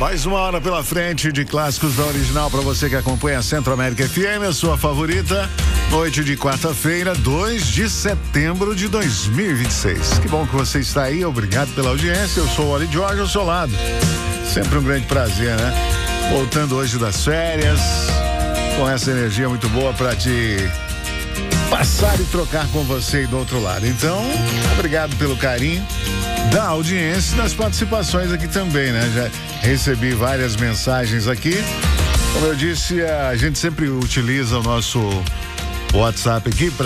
Mais uma hora pela frente de clássicos da Original para você que acompanha a Centro América FM, a sua favorita. Noite de quarta-feira, 2 de setembro de 2026. Que bom que você está aí, obrigado pela audiência. Eu sou o Oli Jorge, ao seu lado. Sempre um grande prazer, né? Voltando hoje das férias, com essa energia muito boa para te passar e trocar com você aí do outro lado. Então, obrigado pelo carinho da audiência e das participações aqui também, né? Já recebi várias mensagens aqui. Como eu disse, a gente sempre utiliza o nosso WhatsApp aqui para